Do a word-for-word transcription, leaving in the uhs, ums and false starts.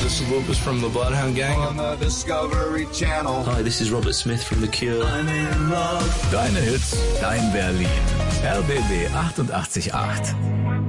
is Lupus from the Bloodhound Gang. On the Discovery Channel. Hi, this is Robert Smith from The Cure. I'm in love. Deine Hits, dein Berlin. R B B achtundachtzig Komma acht.